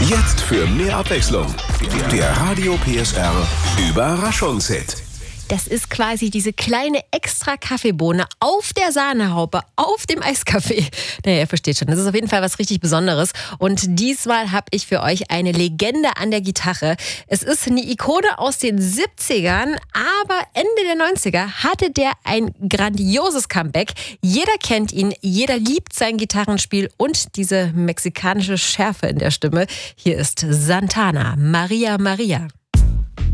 Jetzt für mehr Abwechslung. Der Radio PSR Überraschungshit. Das ist quasi diese kleine extra Kaffeebohne auf der Sahnehaube, auf dem Eiskaffee. Naja, ihr versteht schon, das ist auf jeden Fall was richtig Besonderes. Und diesmal habe ich für euch eine Legende an der Gitarre. Es ist eine Ikone aus den 70ern, aber Ende der 90er hatte der ein grandioses Comeback. Jeder kennt ihn, jeder liebt sein Gitarrenspiel und diese mexikanische Schärfe in der Stimme. Hier ist Santana, Maria Maria.